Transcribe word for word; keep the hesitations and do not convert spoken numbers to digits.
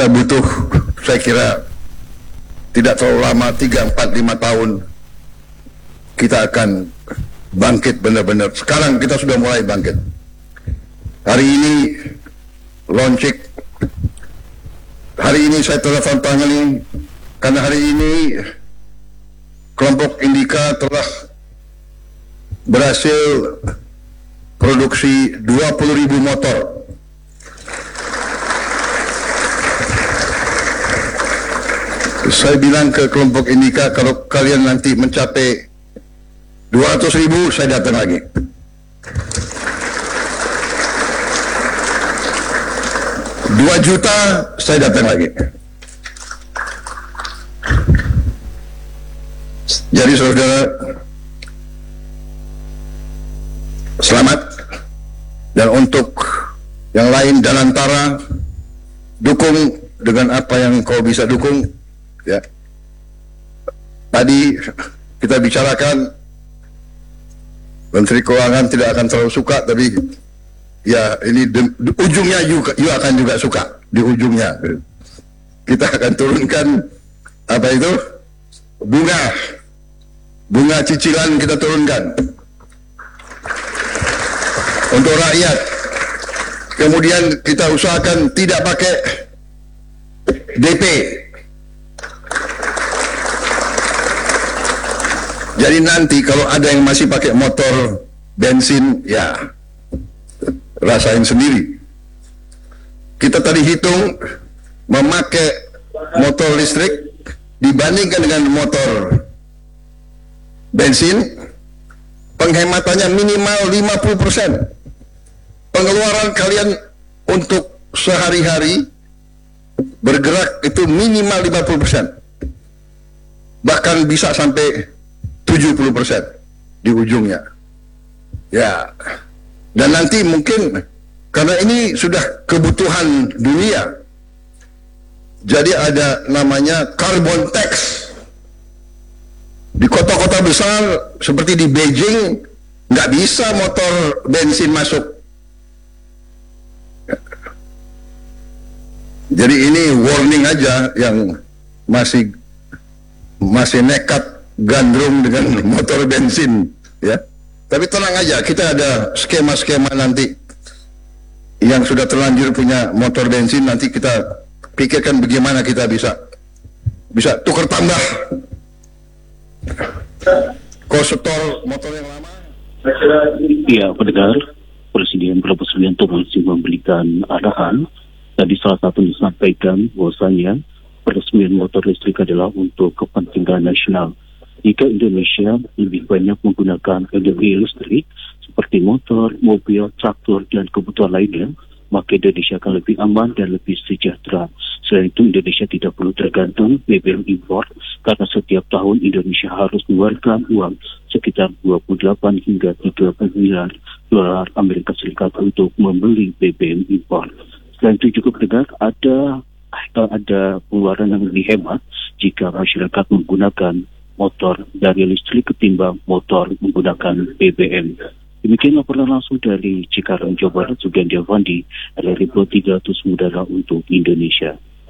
kita butuh, saya kira tidak terlalu lama, tiga, empat, lima tahun kita akan bangkit benar-benar. Sekarang kita sudah mulai bangkit. Hari ini launching, hari ini saya telah tangani, karena hari ini kelompok Indika telah berhasil produksi dua puluh ribu motor. Saya bilang ke kelompok Indika, kalau kalian nanti mencapai dua ratus ribu, saya datang lagi. dua juta, saya datang lagi. Jadi saudara, selamat. Dan untuk yang lain dan antara, dukung dengan apa yang kau bisa dukung. Ya, tadi kita bicarakan, Menteri Keuangan tidak akan terlalu suka, tapi ya ini di, di ujungnya juga, you akan juga suka di ujungnya. Kita akan turunkan apa itu bunga, bunga cicilan kita turunkan untuk rakyat. Kemudian kita usahakan tidak pakai D P. Jadi nanti kalau ada yang masih pakai motor bensin, ya rasain sendiri. Kita tadi hitung memakai motor listrik dibandingkan dengan motor bensin, penghematannya minimal lima puluh persen. Pengeluaran kalian untuk sehari-hari bergerak itu minimal lima puluh persen. Bahkan bisa sampai tujuh puluh persen di ujungnya. Ya. Dan nanti mungkin karena ini sudah kebutuhan dunia, jadi ada namanya carbon tax. Di kota-kota besar seperti di Beijing nggak bisa motor bensin masuk. Jadi ini warning aja yang masih masih nekat gandrung dengan motor bensin, ya. Tapi tenang aja, kita ada skema-skema nanti yang sudah terlanjur punya motor bensin, nanti kita pikirkan bagaimana kita bisa bisa tukar tambah kosetor motor yang lama. Ya, pendengar, Presiden Prabowo Subianto masih memberikan arahan. Tadi salah satu disampaikan bahwasanya peresmian motor listrik adalah untuk kepentingan nasional. Jika Indonesia lebih banyak menggunakan energi listrik seperti motor, mobil, traktor, dan kebutuhan lainnya, maka Indonesia akan lebih aman dan lebih sejahtera. Selain itu, Indonesia tidak perlu tergantung B B M impor, karena setiap tahun Indonesia harus mengeluarkan uang sekitar dua puluh delapan hingga tiga puluh miliar dolar Amerika Serikat untuk membeli B B M impor. Selain itu juga pendengar, ada ada pengeluaran yang lebih hemat jika masyarakat menggunakan motor dari listrik ketimbang motor menggunakan B B M. Demikian laporan langsung dari Cikarang, Jawa Barat, Sugandi Avandi, dari Lipo tiga ratus Udara untuk Indonesia.